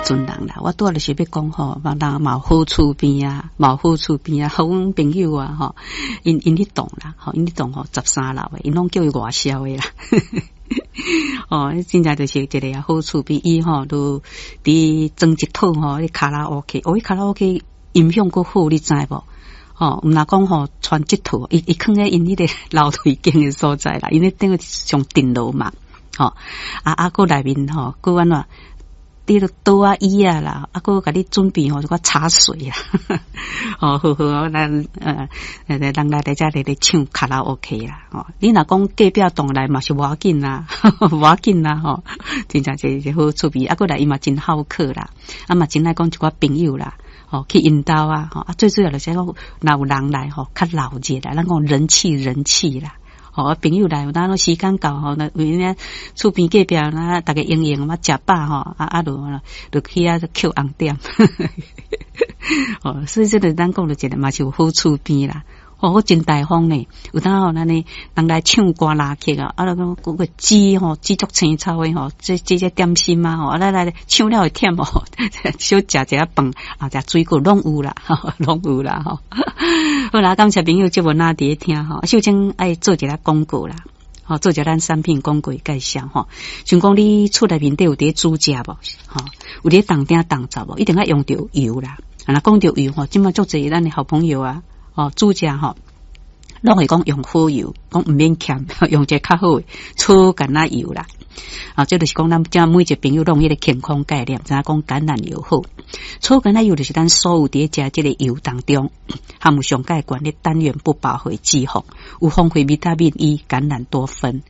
准人啦。我拄仔就是要讲吼，人嘛好厝边啊，嘛好厝边啊，好阮朋友啊吼，因去动啦，吼，因去动吼13楼诶，因拢叫伊外销诶啦。哦，真正就是一个好厝边，伊吼都伫装一套吼，咧卡拉 OK， 哦，伊卡拉 OK 音响够好，你知无？哦，毋若讲吼传即套，伊囥咧因迄个楼梯间诶所在啦，因咧等于上顶楼嘛，吼个内面吼，个安怎？滴了刀啊椅啊啦，个甲你准备吼一个茶水啦，哦好好，咱人来在遮咧唱卡拉 OK 啦，哦，你若讲隔壁栋来嘛是无要紧啦，无要紧啦，吼，真正是好趣味，个来伊嘛真好客啦，嘛真爱讲一寡朋友啦。哦，去引导啊，吼啊，最主要就是讲，若有人来吼，较闹热啦，咱讲人气啦，吼，朋友来，有当时间到吼，那为呢厝边隔壁那大家营嘛食饱吼，就去啊扣红点，哦，所以这个咱讲的一个嘛是有好厝边啦。哦，我真大方呢，有当吼，咱呢人来唱歌拉客啊，啊，那个鸡吼，鸡足青草诶吼，这点心啊吼，来唱了会忝哦，小食一下饭啊，食水果拢有啦，拢有啦吼。好啦，感谢朋友这么那伫听吼，首先爱做一下广告啦，吼，做一下咱产品广告介绍吼。像讲你厝内面底有伫煮食无？吼，有伫当鼎当灶无？一定要用到油啦。啊，讲到油吼，即马足侪咱的好朋友啊。哦，煮食吼，拢会讲用好油，讲毋免欠，用一个较好的粗橄榄油啦。啊，这就是讲咱遮每一个朋友拢迄个健康概念，怎样讲橄榄油好？粗橄榄油就是咱所有伫食即个油当中，含有上盖管的单元不饱和脂肪，有丰富维他命 E、橄榄多酚。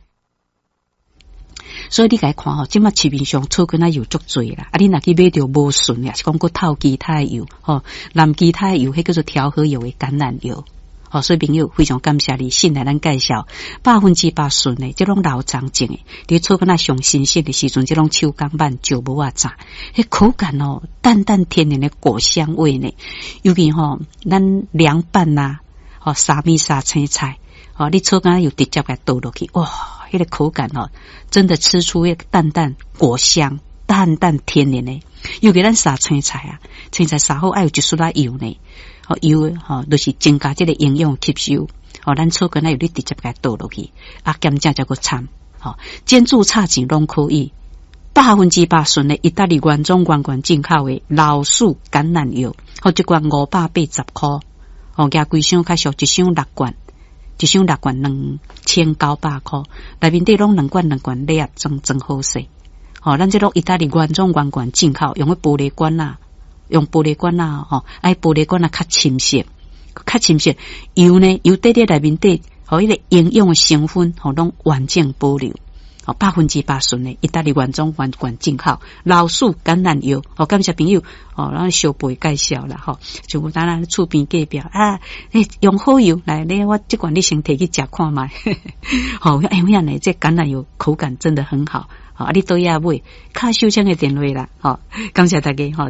所以你来看吼，即马市面上粗橄榄油足多啦，啊，你若去买着无顺呀，是讲个透其他的油，吼，蓝其他的油，迄叫做调和油的橄榄油，哦，所以朋友非常感谢你，先来咱介绍100%顺的，即种老长种的，你粗橄榄上新鲜的时阵，即种手工版就无啊炸，迄口感哦，淡淡天然的果香味呢，尤其吼，咱凉拌呐，哦，沙米沙青菜，哦，你粗橄榄油直接给倒落去，哇！那个口感哦，真的吃出那个淡淡果香，淡淡天然的。尤其咱撒青菜啊，青菜撒好爱有一丝仔油呢，哦油哦，就是增加这个营养吸收。哦，咱粗橄榄油你直接给它倒落去，啊，咸酱再个掺，哦，煎煮炒钱拢可以。100%顺的意大利原装原罐进口的老树橄榄油，哦，一罐580块，哦，加规箱较俗一箱6罐。一箱6罐2900块，内面底拢2罐礼盒装好势。哦，咱这种意大利原装原罐进口，用玻璃罐啊，用玻璃罐啊，吼，爱玻璃罐啊较清晰，较清晰。油呢，油底内面底，吼，迄个营养的成分，吼，拢完整保留。哦，100%顺的意大利原装原罐进口老树橄榄油，哦，感谢朋友，哦，咱小辈介绍啦，吼，就我当然厝边隔壁啊，用好油来，我这罐你先摕去食看卖，好，哎呀呢，这橄榄油口感真的很好，啊，你都要买，卡收枪的电话啦，好，感谢大家，哈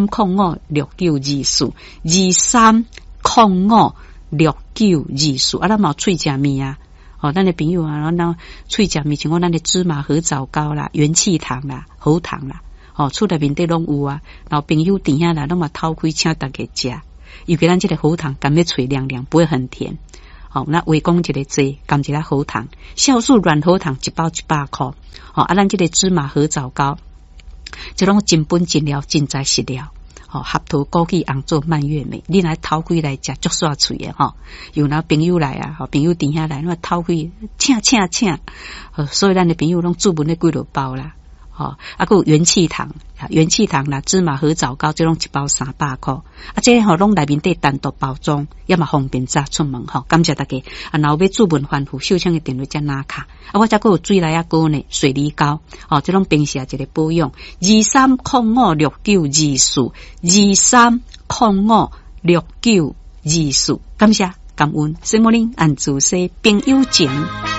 ，23056924，23056924，啊，咱冇喙食面啊。哦，咱的朋友啊，咱喙食面像讲咱的芝麻合枣糕啦、元气糖啦、喉糖啦，哦，厝内面底拢有啊。然后朋友店下啦，拢嘛偷开请大家食。尤其咱这个喉糖，甘要脆凉凉，不会很甜。哦，那围攻一个剂，甘一个喉糖，酵素软喉糖一包100块。哦，啊，咱这个芝麻合枣糕，这种真本真料真材实料。哦，合桃枸杞红做蔓越莓，你来偷开来食足煞脆的吼。有那朋友来啊，朋友顶下来，那偷开请，所以咱的朋友拢注文的几落包啦。哦，啊个元气糖啦，芝麻合枣糕这种一包300块，啊，这吼拢内面底单独包装，也嘛方便炸出门吼。感谢大家，啊，然后要注文反复，手枪的电话才拿卡，啊，我再个有水来啊膏呢，水梨膏，哦，这种平时一个保养，23056924，23056924，感谢感恩，什么呢？按住说朋友情。